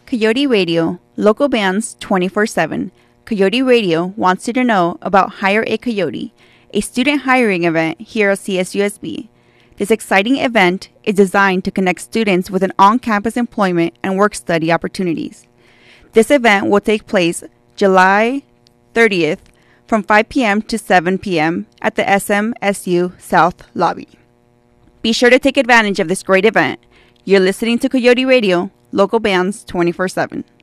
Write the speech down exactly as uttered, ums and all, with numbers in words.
Coyote Radio, local bands twenty-four seven. Coyote Radio wants you to know about Hire a Coyote, a student hiring event here at C S U S B. This exciting event is designed to connect students with an on-campus employment and work-study opportunities. This event will take place July thirtieth from five p.m. to seven p.m. at the S M S U South Lobby. Be sure to take advantage of this great event. You're listening to Coyote Radio, local bands twenty-four seven.